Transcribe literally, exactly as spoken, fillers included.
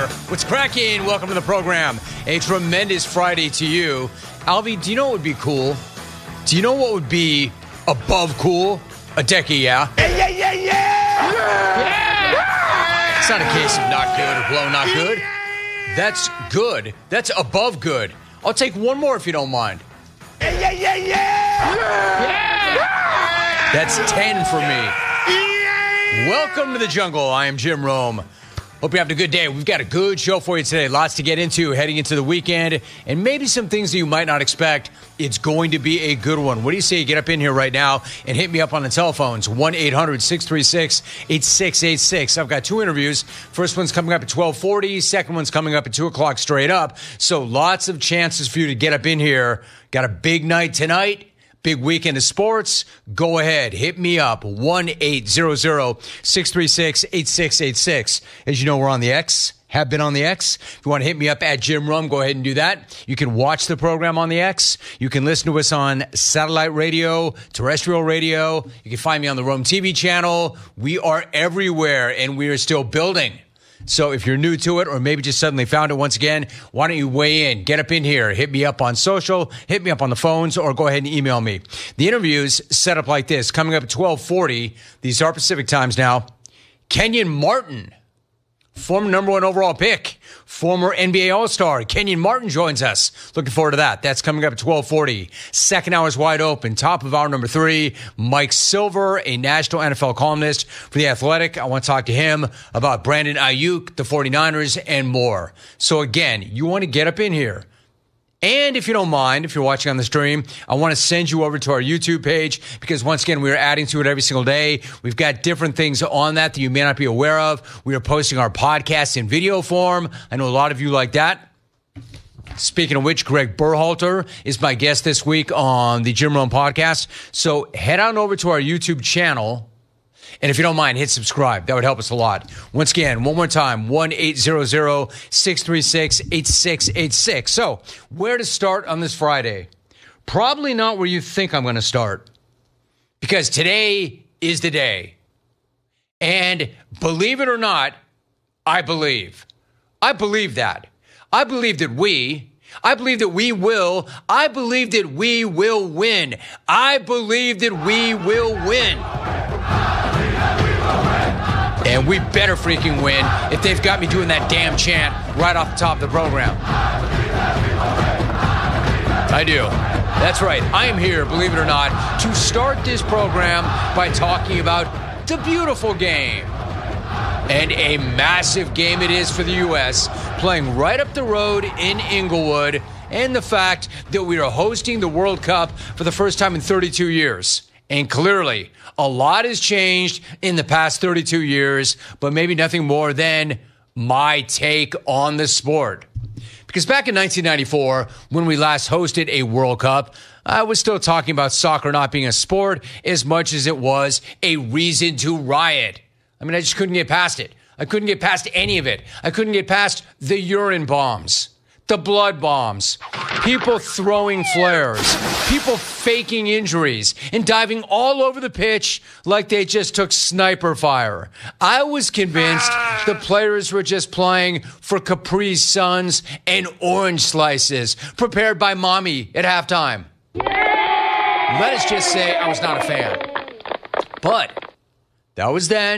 there. What's cracking? Welcome to the program. A tremendous Friday to you. Alvy, do you know what would be cool? Do you know what would be above cool? A decade, yeah? Yeah, yeah, yeah, yeah! Yeah! It's not a case of not good or below not good. That's good. That's above good. I'll take one more if you don't mind. Yeah, yeah, yeah, yeah! That's ten for me. Welcome to the jungle. I am Jim Rome. Hope you're having a good day. We've got a good show for you today. Lots to get into heading into the weekend and maybe some things that you might not expect. It's going to be a good one. What do you say you get up in here right now and hit me up on the telephones, one eight hundred six three six eight six eight six. I've got two interviews. First one's coming up at twelve forty. Second one's coming up at two o'clock straight up. So lots of chances for you to get up in here. Got a big night tonight. Big weekend of sports. Go ahead. Hit me up. one eight hundred six three six eight six eight six. As you know, we're on the X. Have been on the X. If you want to hit me up at Jim Rome, go ahead and do that. You can watch the program on the X. You can listen to us on satellite radio, terrestrial radio. You can find me on the Rome T V channel. We are everywhere, and we are still building. So if you're new to it or maybe just suddenly found it once again, why don't you weigh in? Get up in here. Hit me up on social. Hit me up on the phones or go ahead and email me. The interview's set up like this. Coming up at twelve forty, these are Pacific times now. Kenyon Martin, former number one overall pick, former N B A All-Star. Kenyon Martin joins us. Looking forward to that. That's coming up at twelve forty. Second hour's wide open. Top of hour number three, Mike Silver, a national N F L columnist for The Athletic. I want to talk to him about Brandon Ayuk, the 49ers, and more. So again, you want to get up in here. And if you don't mind, if you're watching on the stream, I want to send you over to our YouTube page because, once again, we are adding to it every single day. We've got different things on that that you may not be aware of. We are posting our podcast in video form. I know a lot of you like that. Speaking of which, Greg Berhalter is my guest this week on the Jim Rome podcast. So head on over to our YouTube channel. And if you don't mind, hit subscribe. That would help us a lot. Once again, one more time, one eight hundred six three six eight six eight six. So, where to start on this Friday? Probably not where you think I'm going to start. Because today is the day. And believe it or not, I believe. I believe that. I believe that we... I believe that we will. I believe that we will win. I believe that we will win. And we better freaking win if they've got me doing that damn chant right off the top of the program. I do. That's right. I am here, believe it or not, to start this program by talking about the beautiful game. And a massive game it is for the U S, playing right up the road in Inglewood, and the fact that we are hosting the World Cup for the first time in thirty-two years. And clearly, a lot has changed in the past thirty-two years, but maybe nothing more than my take on the sport. Because back in nineteen ninety-four, when we last hosted a World Cup, I was still talking about soccer not being a sport as much as it was a reason to riot. I mean, I just couldn't get past it. I couldn't get past any of it. I couldn't get past the urine bombs, the blood bombs, people throwing flares, people faking injuries, and diving all over the pitch like they just took sniper fire. I was convinced the players were just playing for Capri Suns and orange slices prepared by mommy at halftime. Let us just say I was not a fan. But that was then.